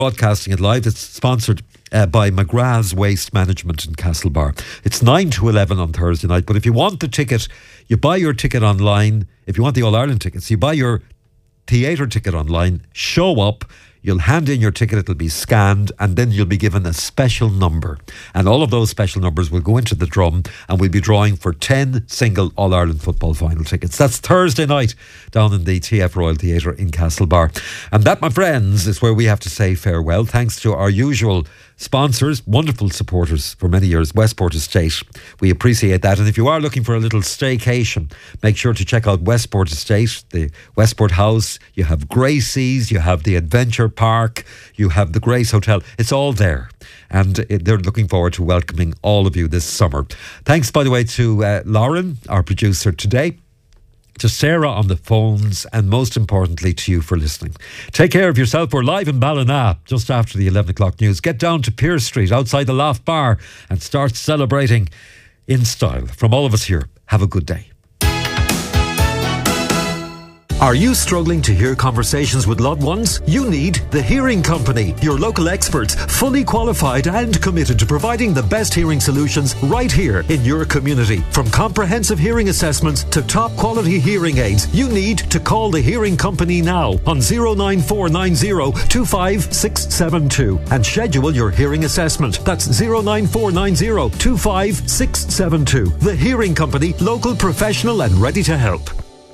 broadcasting it live. It's sponsored by McGrath's Waste Management in Castlebar. It's 9 to 11 on Thursday night. But if you want the ticket, you buy your ticket online. If you want the All-Ireland tickets, you buy your theatre ticket online, show up, you'll hand in your ticket, it'll be scanned, and then you'll be given a special number. And all of those special numbers will go into the drum, and we'll be drawing for 10 single All-Ireland football final tickets. That's Thursday night down in the TF Royal Theatre in Castlebar. And that, my friends, is where we have to say farewell. Thanks to our usual sponsors, wonderful supporters for many years, Westport Estate. We appreciate that. And if you are looking for a little staycation, make sure to check out Westport Estate, the Westport House. You have Gracie's, you have the Adventure Park, you have the Grace Hotel. It's all there. And they're looking forward to welcoming all of you this summer. Thanks, by the way, to Lauren, our producer today, to Sarah on the phones, and most importantly to you for listening. Take care of yourself. We're live in Ballina just after the 11 o'clock news. Get down to Pearse Street outside the Loft Bar and start celebrating in style. From all of us here, have a good day. Are you struggling to hear conversations with loved ones? You need The Hearing Company, your local experts, fully qualified and committed to providing the best hearing solutions right here in your community. From comprehensive hearing assessments to top quality hearing aids, you need to call The Hearing Company now on 09490 25672 and schedule your hearing assessment. That's 09490 25672. The Hearing Company, local, professional and ready to help.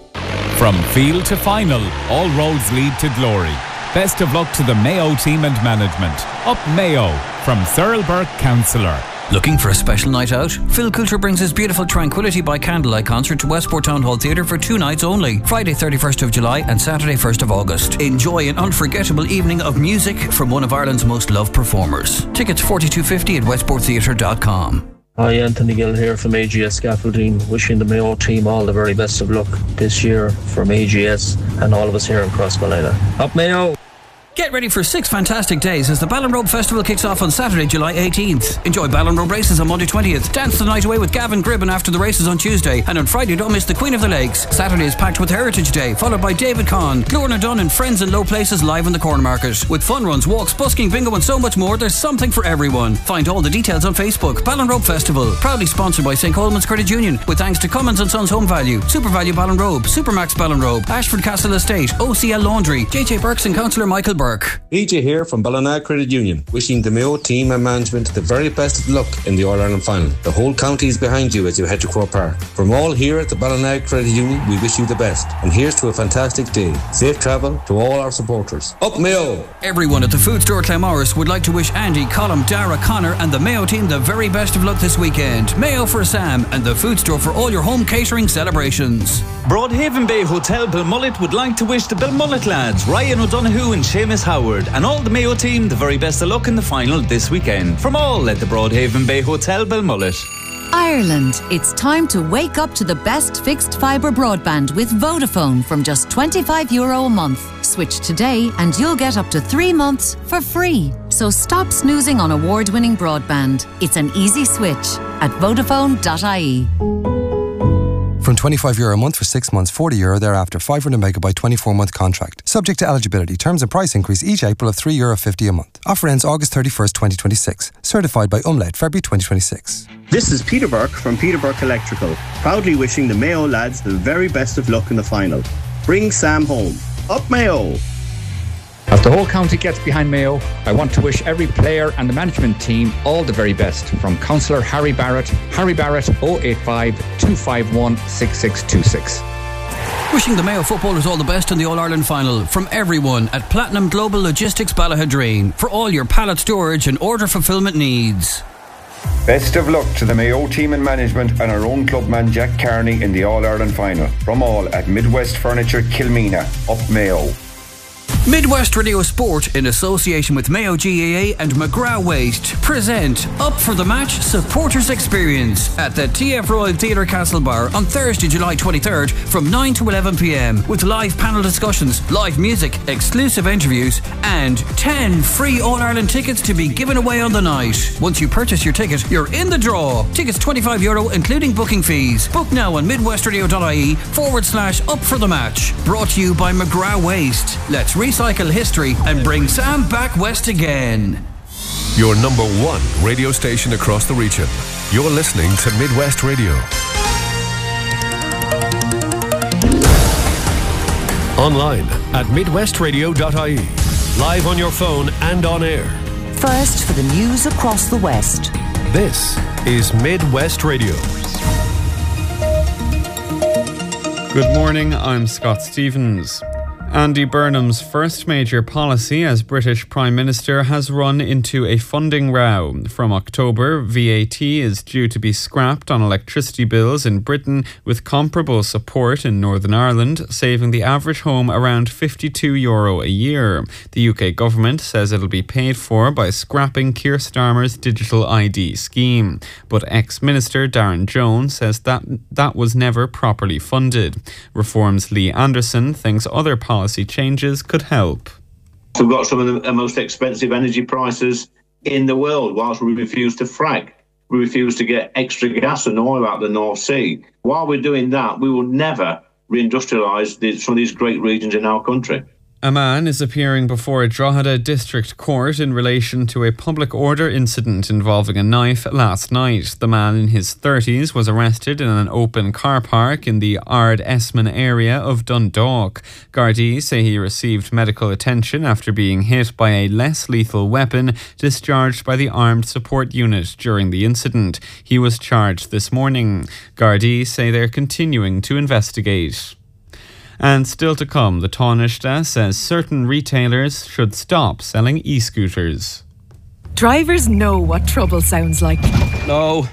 From field to final, all roads lead to glory. Best of luck to the Mayo team and management. Up Mayo, from Cyril Burke, Councillor. Looking for a special night out? Phil Coulter brings his beautiful Tranquility by Candlelight concert to Westport Town Hall Theatre for 2 nights only, Friday 31st of July and Saturday 1st of August. Enjoy an unforgettable evening of music from one of Ireland's most loved performers. Tickets $42.50 at westporttheatre.com. Hi, Anthony Gill here from AGS Scaffolding, wishing the Mayo team all the very best of luck this year from AGS and all of us here in Crossballina. Up Mayo! Get ready for 6 fantastic days as the Ballinrobe Festival kicks off on Saturday, July 18th. Enjoy Ballinrobe races on Monday 20th. Dance the night away with Gavin Gribben after the races on Tuesday. And on Friday, don't miss the Queen of the Lakes. Saturday is packed with Heritage Day, followed by David Conn, Lorna Dunn and friends in low places live in the Corn Market. With fun runs, walks, busking, bingo and so much more, there's something for everyone. Find all the details on Facebook. Ballinrobe Festival, proudly sponsored by St. Coleman's Credit Union, with thanks to Cummins & Sons Home Value, Super Value Ballinrobe, Supermax Ballinrobe, Ashford Castle Estate, OCL Laundry, JJ Burks and Councillor Michael Burke. EJ here from Ballina Credit Union, wishing the Mayo team and management the very best of luck in the All-Ireland final. The whole county is behind you as you head to Croke Park. From all here at the Ballina Credit Union, we wish you the best. And here's to a fantastic day. Safe travel to all our supporters. Up Mayo! Everyone at the Food Store Clamorris would like to wish Andy, Colm, Dara, Connor and the Mayo team the very best of luck this weekend. Mayo for Sam and the Food Store for all your home catering celebrations. Broadhaven Bay Hotel Belmullet would like to wish the Belmullet lads, Ryan O'Donoghue and Seamus Howard, and all the Mayo team the very best of luck in the final this weekend. From all at the Broadhaven Bay Hotel Belmullet. Ireland, it's time to wake up to the best fixed fibre broadband with Vodafone from just €25 a month. Switch today and you'll get up to 3 months for free. So stop snoozing on award-winning broadband. It's an easy switch at Vodafone.ie. From €25 a month for 6 months, €40 thereafter, 500 megabyte 24-month contract. Subject to eligibility. Terms and price increase each April of €3.50 a month. Offer ends August 31st, 2026. Certified by Umlaut, February 2026. This is Peter Burke from Peter Burke Electrical, proudly wishing the Mayo lads the very best of luck in the final. Bring Sam home. Up Mayo! As the whole county gets behind Mayo, I want to wish every player and the management team all the very best. From Councillor Harry Barrett 085 251 6626. Wishing the Mayo footballers all the best in the All-Ireland final from everyone at Platinum Global Logistics Ballahadreen for all your pallet storage and order fulfilment needs. Best of luck to the Mayo team and management and our own clubman Jack Carney in the All-Ireland final. From all at Midwest Furniture Kilmina. Up Mayo. Midwest Radio Sport, in association with Mayo GAA and McGrath Waste, present Up for the Match Supporters Experience at the TF Royal Theatre Castlebar on Thursday, July 23rd from 9 to 11 p.m. with live panel discussions, live music, exclusive interviews and 10 free All-Ireland tickets to be given away on the night. Once you purchase your ticket, you're in the draw. Tickets €25 including booking fees. Book now on midwestradio.ie/Up for the Match. Brought to you by McGrath Waste. Let's reset recycle history and bring Sam back west again. Your number one radio station across the region. You're listening to Midwest Radio. Online at midwestradio.ie. Live on your phone and on air. First for the news across the West. This is Midwest Radio. Good morning, I'm Scott Stevens. Andy Burnham's first major policy as British Prime Minister has run into a funding row. From October, VAT is due to be scrapped on electricity bills in Britain, with comparable support in Northern Ireland, saving the average home around €52 a year. The UK government says it'll be paid for by scrapping Keir Starmer's digital ID scheme. But ex-Minister Darren Jones says that was never properly funded. Reform's Lee Anderson thinks other policy changes could help. We've got some of the most expensive energy prices in the world, whilst we refuse to frack. We refuse to get extra gas and oil out of the North Sea. While we're doing that, we will never reindustrialise some of these great regions in our country. A man is appearing before a Drogheda District Court in relation to a public order incident involving a knife last night. The man in his 30s was arrested in an open car park in the Ard Esmond area of Dundalk. Gardaí say he received medical attention after being hit by a less lethal weapon discharged by the Armed Support Unit during the incident. He was charged this morning. Gardaí say they're continuing to investigate. And still to come, the Taoiseach says certain retailers should stop selling e-scooters. Drivers know what trouble sounds like. No.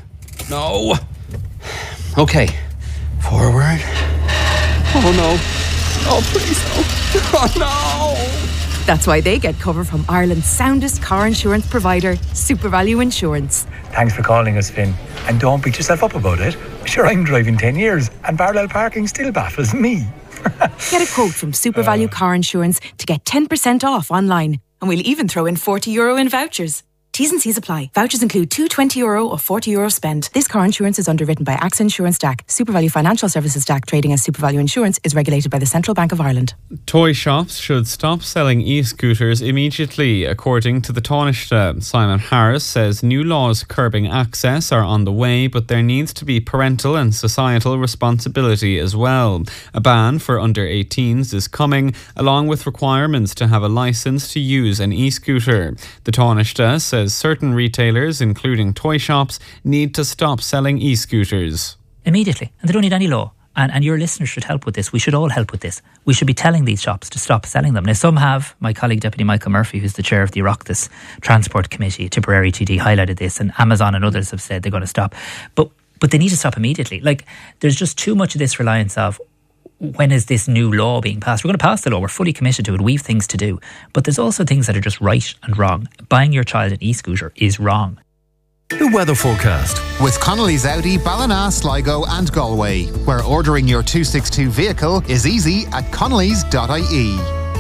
Okay, forward. Oh no. Oh please no. Oh no. That's why they get cover from Ireland's soundest car insurance provider, SuperValu Insurance. Thanks for calling us, Finn. And don't beat yourself up about it. Sure, I'm driving 10 years and parallel parking still baffles me. Get a quote from SuperValu Car Insurance to get 10% off online. And we'll even throw in €40 in vouchers. T's and C's apply. Vouchers include two €20 or €40 spend. This car insurance is underwritten by AXA Insurance DAC. SuperValu Financial Services DAC, trading as SuperValu Insurance, is regulated by the Central Bank of Ireland. Toy shops should stop selling e-scooters immediately, according to the Taoiseach. Simon Harris says new laws curbing access are on the way, but there needs to be parental and societal responsibility as well. A ban for under 18s is coming, along with requirements to have a licence to use an e-scooter. The Taoiseach says certain retailers, including toy shops, need to stop selling e-scooters. Immediately. And they don't need any law. And your listeners should help with this. We should all help with this. We should be telling these shops to stop selling them. Now, some have. My colleague, Deputy Michael Murphy, who's the chair of the Oireachtas Transport Committee, Tipperary TD, highlighted this, and Amazon and others have said they're going to stop. But they need to stop immediately. Like, there's just too much of this reliance of, when is this new law being passed? We're going to pass the law. We're fully committed to it. We've things to do. But there's also things that are just right and wrong. Buying your child an e-scooter is wrong. The weather forecast. With Connolly's Audi, Ballina, Sligo and Galway, where ordering your 262 vehicle is easy at connellys.ie.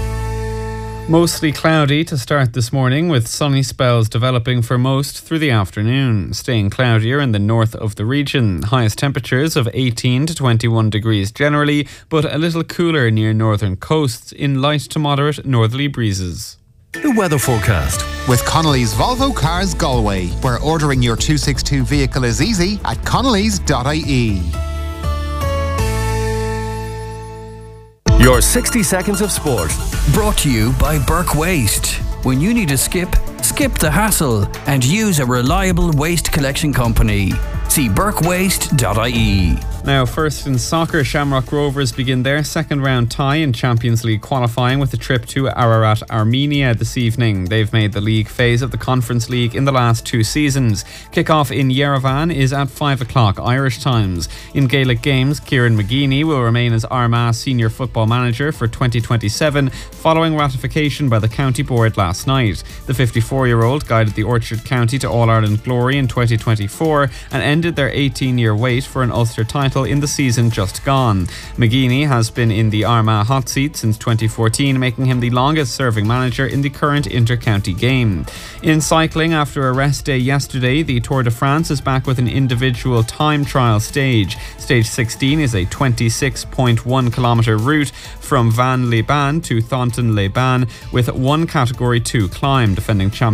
Mostly cloudy to start this morning, with sunny spells developing for most through the afternoon. Staying cloudier in the north of the region. Highest temperatures of 18 to 21 degrees generally, but a little cooler near northern coasts in light to moderate northerly breezes. The weather forecast. With Connolly's Volvo Cars Galway, where ordering your 262 vehicle is easy at connellys.ie. Your 60 seconds of sport. Brought to you by Burke Waste. When you need a skip the hassle and use a reliable waste collection company. See burkewaste.ie. Now, first in soccer, Shamrock Rovers begin their second round tie in Champions League qualifying with a trip to Ararat, Armenia this evening. They've made the league phase of the Conference League in the last 2 seasons. Kick-off in Yerevan is at 5 o'clock Irish times. In Gaelic games, Kieran McGeaney will remain as Armagh senior football manager for 2027 following ratification by the county board last night. The 54-year-old guided the Orchard County to All-Ireland glory in 2024 and ended their 18-year wait for an Ulster title title in the season just gone. McGeaney has been in the Armagh hot seat since 2014, making him the longest serving manager in the current inter-county game. In cycling, after a rest day yesterday, the Tour de France is back with an individual time trial stage. Stage 16 is a 26.1 kilometre route from Van-les-Bains to Thornton-les-Bains with one Category 2 climb. Defending champion